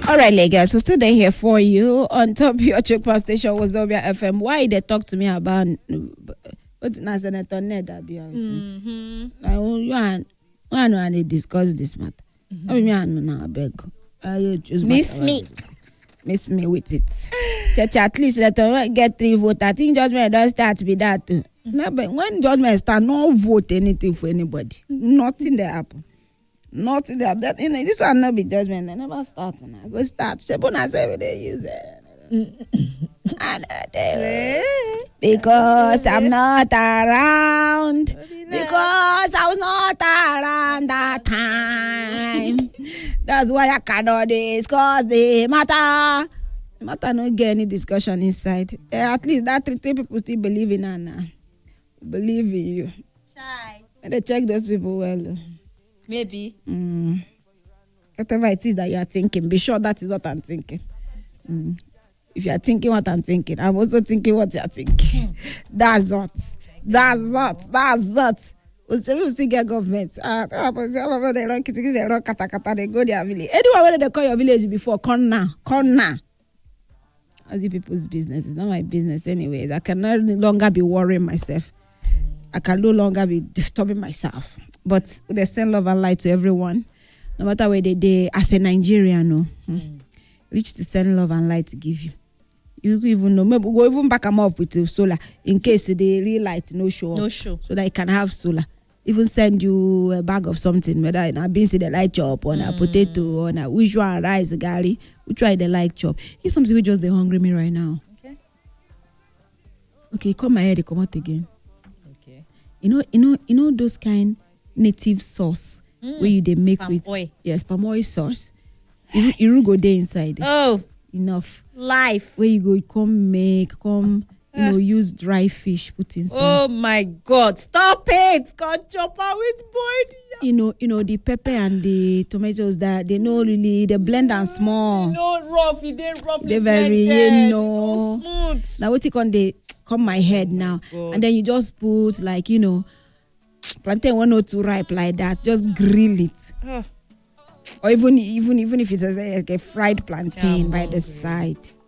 All right, Lagos, we're still there here for you on top of your Chukpa station, Wazobia FM. Why they talk to me about what's Senator Ned about? You and discuss this matter. I mean, I know, I beg. Miss me with it. Church, at least let us get 3 votes. I think judgment does start to be that too. No, but when judgment start, no vote anything for anybody. Nothing there happen. Nothing there. That this one not be judgment. They never start. I go start. Sebona say they use it. Because I'm not around. Because I was not around that time. That's why I cannot discuss the matter. The matter not get any discussion inside. At least that 3 people still believe in her now. Believe in you. Chai. And they check those people well. Maybe. Whatever it is that you are thinking, be sure that is what I'm thinking. If you are thinking what I'm thinking, I'm also thinking what you are thinking. That's what. People see get government. They run kitty, they run kata, they go their village. Anywhere where they call your village before, come now. As the people's business. It's not my business anyway. I can no longer be worrying myself. I can no longer be disturbing myself. But they send love and light to everyone. No matter where they as a Nigerian, reach to send love and light to give you. You even know, maybe go even back them up with solar in case they real light no show. So that you can have solar. Even send you a bag of something, whether in beans the light chop or a potato or a which one rice, gari, which one the light chop. If something we just they hungry me right now. Okay, come my head, they come out again. Okay. You know those kind native sauce where you they make palm with oil. Yes, palm oil sauce. You go there inside. Oh, Enough. life. Where you go use dry fish put inside. Oh my God! Stop it! God, chopper with boy. You know the pepper and the tomatoes that they know really they blend and small. Rough. It ain't rough. They very smooth. Now what you they come my head now, and then you just put plantain 1 or 2 ripe like that. Just grill it. Or even if it's like a fried plantain by the side.